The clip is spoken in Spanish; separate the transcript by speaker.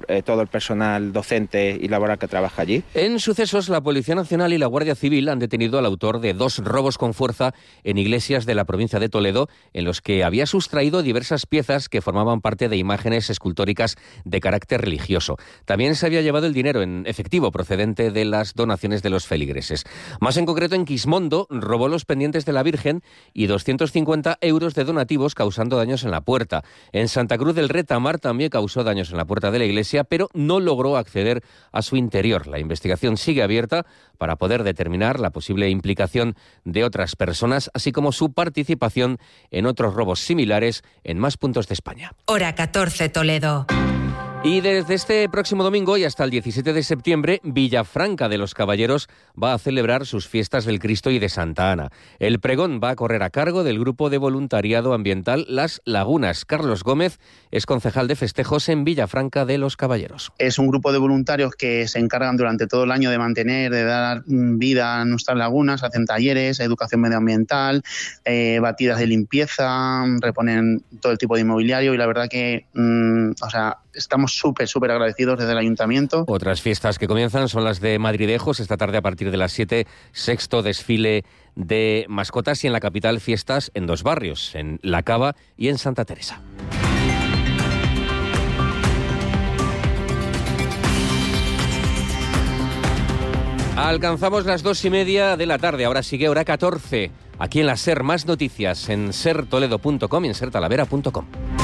Speaker 1: todo el personal docente y laboral que trabaja allí.
Speaker 2: En sucesos, la Policía Nacional y la Guardia Civil han detenido al autor de 2 robos con fuerza en iglesias de la provincia de Toledo, en los que había sustraído diversas piezas que formaban parte de imágenes escultóricas de carácter religioso. También se había llevado el dinero en efectivo procedente de las donaciones de los feligreses. Más en concreto, en Quismondo robó los pendientes de la Virgen y 250 euros de donativos, causando daños en la puerta. En Santa Cruz del Retamar también causó daños en la puerta de la iglesia, pero no logró acceder a su interior. La investigación sigue abierta para poder determinar la posible implicación de otras personas, así como su participación en otros robos similares en más puntos de España.
Speaker 3: Hora 14, Toledo.
Speaker 2: Y desde este próximo domingo y hasta el 17 de septiembre, Villafranca de los Caballeros va a celebrar sus fiestas del Cristo y de Santa Ana. El pregón va a correr a cargo del grupo de voluntariado ambiental Las Lagunas. Carlos Gómez es concejal de festejos en Villafranca de los Caballeros.
Speaker 4: Es un grupo de voluntarios que se encargan durante todo el año de mantener, de dar vida a nuestras lagunas, hacen talleres, educación medioambiental, batidas de limpieza, reponen todo el tipo de inmobiliario y la verdad que estamos súper agradecidos desde el Ayuntamiento.
Speaker 2: Otras fiestas que comienzan son las de Madridejos, esta tarde a partir de las 7, 6º desfile de mascotas, y en la capital fiestas en 2 barrios, en La Cava y en Santa Teresa. Alcanzamos las 2:30 de la tarde, ahora sigue hora 14, aquí en la SER. Más noticias en sertoledo.com y en sertalavera.com.